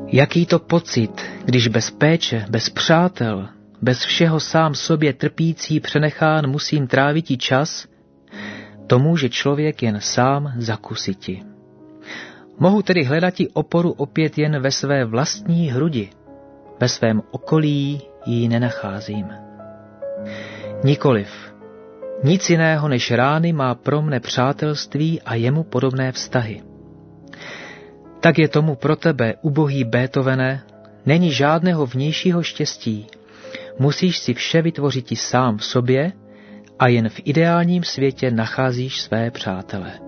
Jaký to pocit, když bez péče, bez přátel, bez všeho sám sobě trpící přenechán musím tráviti čas, to může člověk jen sám zakusiti. Mohu tedy hledati oporu opět jen ve své vlastní hrudi, ve svém okolí ji nenacházím. Nikoliv. Nic jiného než rány má pro mne přátelství a jemu podobné vztahy. Tak je tomu pro tebe, ubohý Beethovene, není žádného vnějšího štěstí. Musíš si vše vytvořit i sám v sobě a jen v ideálním světě nacházíš své přátele.